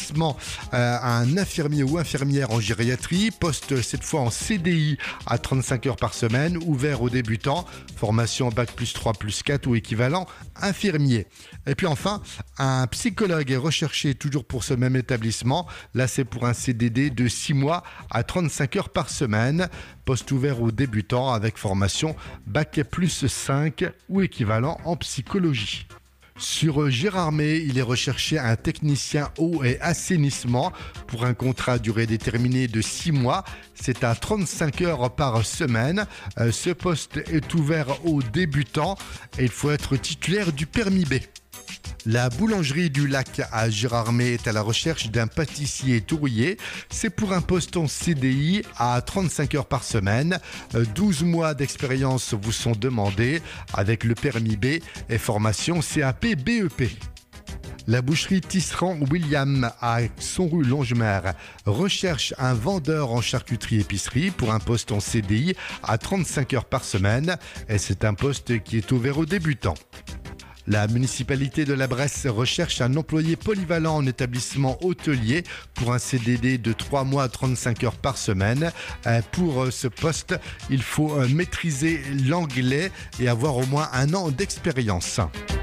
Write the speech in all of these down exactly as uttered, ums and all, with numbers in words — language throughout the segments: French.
établissement euh, un infirmier ou infirmière en gériatrie, poste cette fois en C D I à trente-cinq heures par semaine, ouvert aux débutants, formation bac plus trois plus quatre ou équivalent infirmier. Et puis enfin, un psychologue est recherché toujours pour ce même établissement. Là, c'est pour un C D D de six mois à trente-cinq heures par semaine, poste ouvert aux débutants avec formation bac plus cinq ou équivalent en psychologie. Sur Gérardmer, il est recherché un technicien eau et assainissement pour un contrat à durée déterminée de six mois. C'est à trente-cinq heures par semaine. Euh, ce poste est ouvert aux débutants et il faut être titulaire du permis B. La boulangerie du Lac à Gérardmer est à la recherche d'un pâtissier tourrier. C'est pour un poste en C D I à trente-cinq heures par semaine. douze mois d'expérience vous sont demandés avec le permis B et formation C A P B E P. La boucherie Tisserand William à Son-Rue Longemer recherche un vendeur en charcuterie-épicerie pour un poste en C D I à trente-cinq heures par semaine et c'est un poste qui est ouvert aux débutants. La municipalité de la Bresse recherche un employé polyvalent en établissement hôtelier pour un C D D de trois mois à trente-cinq heures par semaine. Pour ce poste, il faut maîtriser l'anglais et avoir au moins un an d'expérience.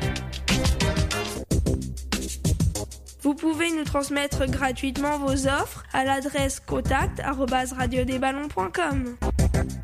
Vous pouvez nous transmettre gratuitement vos offres à l'adresse contact arobase radio des ballons point com.